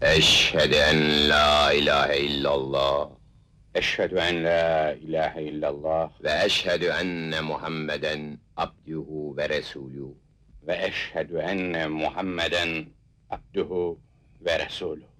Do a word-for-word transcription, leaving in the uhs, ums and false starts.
Eşhedü en la ilahe illallah Eşhedü en la ilahe illallah ve eşhedü enne Muhammeden abduhu ve resulü. ve eşhedü enne Muhammeden abduhu ve resulü.